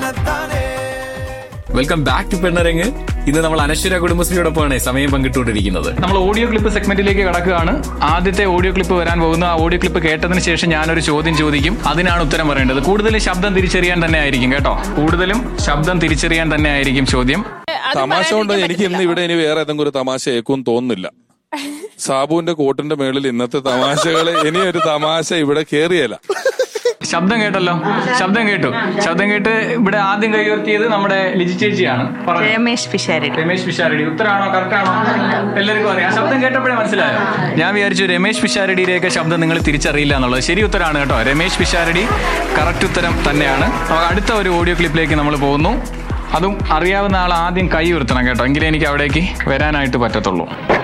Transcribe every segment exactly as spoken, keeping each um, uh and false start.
Welcome back to പെണ്ണരങ്ങ്. ഇന്ന് നമ്മൾ അനശ്വര കുടുംബശ്രീയോടൊപ്പമാണ് സമയം പങ്കിട്ടുകൊണ്ടിരിക്കുന്നത്. നമ്മൾ ഓഡിയോ ക്ലിപ്പ് സെഗ്മെന്റിലേക്ക് കടക്കുകയാണ്. ആദ്യത്തെ ഓഡിയോ ക്ലിപ്പ് വരാൻ പോകുന്നു. ആ ഓഡിയോ ക്ലിപ്പ് കേട്ടതിന് ശേഷം ഞാനൊരു ചോദ്യം ചോദിക്കും, അതിനാണ് ഉത്തരം പറയേണ്ടത്. കൂടുതലും ശബ്ദം തിരിച്ചറിയാൻ തന്നെ ആയിരിക്കും കേട്ടോ. കൂടുതലും ശബ്ദം തിരിച്ചറിയാൻ തന്നെ ആയിരിക്കും ചോദ്യം. തമാശ കൊണ്ട് എനിക്ക് ഇന്ന് ഇവിടെ ഇനി വേറെ ഏതെങ്കിലും ഒരു തമാശ ഏക്കും തോന്നുന്നില്ല. സാബുവിന്റെ കോട്ടിന്റെ മേളിൽ ഇന്നത്തെ തമാശകള് ഇനിയൊരു തമാശ ഇവിടെ കേറിയല്ല. ശബ്ദം കേട്ടല്ലോ, ശബ്ദം കേട്ടു. ശബ്ദം കേട്ട് ഇവിടെ ആദ്യം കൈയുയർത്തിയത് നമ്മുടെ ലിജി ചേച്ചിയാണ്. രമേശ് പിഷാരടി. രമേശ് പിഷാരടി ഉത്തരാണോ കറക്റ്റ് ആണോ എല്ലാവർക്കും അറിയാം. ശബ്ദം കേട്ടപ്പോഴേ മനസ്സിലായോ. ഞാൻ വിചാരിച്ചു രമേശ് പിഷാരടിയുടെയൊക്കെ ശബ്ദം നിങ്ങൾ തിരിച്ചറിയില്ല എന്നുള്ളത്. ശരി ഉത്തരാണ് കേട്ടോ. രമേശ് പിഷാരടി കറക്റ്റ് ഉത്തരം തന്നെയാണ്. അടുത്ത ഒരു ഓഡിയോ ക്ലിപ്പിലേക്ക് നമ്മൾ പോകുന്നു. അതും അറിയാവുന്ന ആൾ ആദ്യം കൈ ഉയർത്തണം കേട്ടോ, എങ്കിലേ എനിക്ക് അവിടേക്ക് വരാനായിട്ട് പറ്റത്തുള്ളൂ.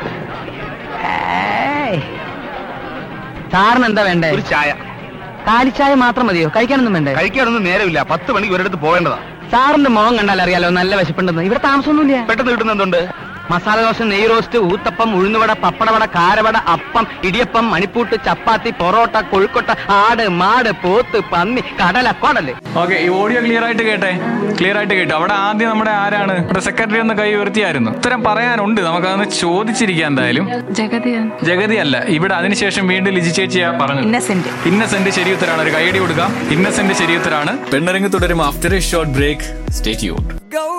സാറിന് എന്താ വേണ്ടേ? ഒരു ചായ. കാലിച്ചായ മാത്രം മതിയോ? കഴിക്കാനൊന്നും വേണ്ടേ? കഴിക്കാനൊന്നും നേരമില്ല. പത്ത് മണിക്ക് ഒരിടത്ത് പോകേണ്ടതാ. സാറിന്റെ മുഖം കണ്ടാൽ അറിയാലോ നല്ല വിശപ്പുണ്ടെന്ന്. ഇവിടെ താമസമൊന്നുമില്ല. പെട്ടെന്ന് കിട്ടുന്ന എന്തുണ്ട്? മസാല ദോശ, നെയ് റോസ്റ്റ്, ഊത്തപ്പം, ഉഴുന്നുവട, പപ്പടവട, കാരവട, അപ്പം, ഇടിയപ്പം, മണിപ്പൂട്ട്, ചപ്പാത്തി, പൊറോട്ട, കൊഴുക്കൊട്ട, ആട്, മാട്, പോത്ത്, പന്നി, കടല, കൊടല്. ഓക്കെ, ഈ ഓഡിയോ ക്ലിയർ ആയിട്ട് കേട്ടെ, ക്ലിയർ ആയിട്ട് കേട്ടു. അവിടെ ആദ്യം നമ്മുടെ ആരാണ് ഇവിടെ സെക്രട്ടറി ഒന്ന് കൈ ഉയർത്തിയായിരുന്നു. ഉത്തരം പറയാനുണ്ട്, നമുക്കതൊന്ന് ചോദിച്ചിരിക്കാം. എന്തായാലും ജഗതി അല്ല ഇവിടെ. അതിനുശേഷം വീണ്ടും ലിജി ചേച്ചിയാ പറഞ്ഞു. ഇന്നസെന്റ്. ഇന്നസെന്റ് ശരി ഉത്തരാണ്. ഒരു കൈയടി കൊടുക്കാം. ഇന്നസെന്റ് ശരി ഉത്തരാണ്. പെണ്ണരങ്ങ് തുടരും after A short break. Stay tuned.